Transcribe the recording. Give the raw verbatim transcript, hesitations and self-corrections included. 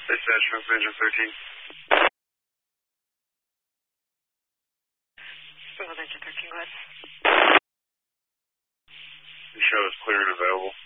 Dispatch, Memphis Engine thirteen. Memphis Engine thirteen, go ahead. The show is clear and available.